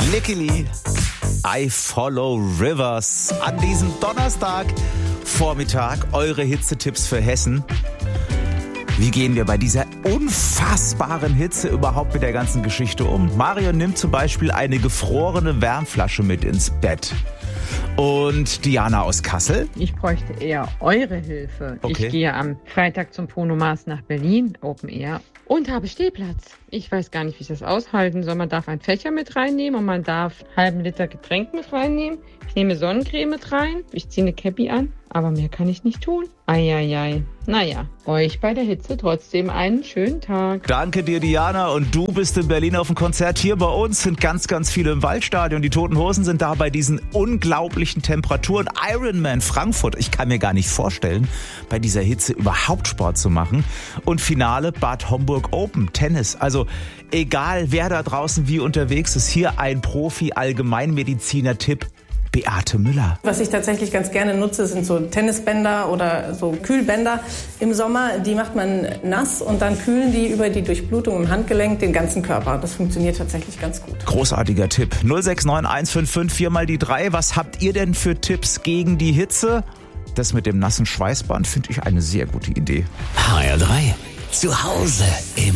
Lickily, I Follow Rivers. An diesem Donnerstagvormittag eure Hitzetipps für Hessen. Wie gehen wir bei dieser unfassbaren Hitze überhaupt mit der ganzen Geschichte um? Marion nimmt zum Beispiel eine gefrorene Wärmflasche mit ins Bett. Und Diana aus Kassel? Ich bräuchte eher eure Hilfe. Okay. Ich gehe am Freitag zum Phonomaß nach Berlin, Open Air, und habe Stehplatz. Ich weiß gar nicht, wie ich das aushalten soll. Man darf einen Fächer mit reinnehmen und man darf einen halben Liter Getränk mit reinnehmen. Ich nehme Sonnencreme mit rein. Ich ziehe eine Cappy an, aber mehr kann ich nicht tun. Eieiei. Naja, euch bei der Hitze trotzdem einen schönen Tag. Danke dir, Diana. Und du bist in Berlin auf dem Konzert. Hier bei uns sind ganz, ganz viele im Waldstadion. Die Toten Hosen sind da bei diesen unglaublichen Temperaturen. Ironman Frankfurt. Ich kann mir gar nicht vorstellen, bei dieser Hitze überhaupt Sport zu machen. Und Finale Bad Homburg Open Tennis. Also egal, wer da draußen wie unterwegs ist, hier ein Profi-Allgemeinmediziner-Tipp. Beate Müller. Was ich tatsächlich ganz gerne nutze, sind so Tennisbänder oder so Kühlbänder im Sommer. Die macht man nass und dann kühlen die über die Durchblutung im Handgelenk den ganzen Körper. Das funktioniert tatsächlich ganz gut. Großartiger Tipp. 069155 4 mal die 3. Was habt ihr denn für Tipps gegen die Hitze? Das mit dem nassen Schweißband finde ich eine sehr gute Idee. HR3 zu Hause im